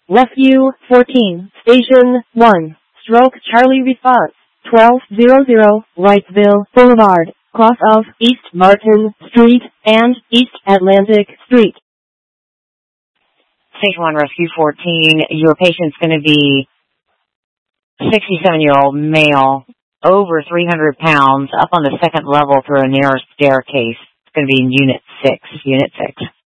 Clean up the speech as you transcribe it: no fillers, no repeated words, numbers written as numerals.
Rescue 14, Station 1, Stroke Charlie response, 1200 Wrightsville Boulevard, cross of East Martin Street and East Atlantic Street. Station 1, Rescue 14, your patient's going to be 67-year-old male, over 300 pounds, up on the second level through a narrow staircase. It's going to be in Unit 6.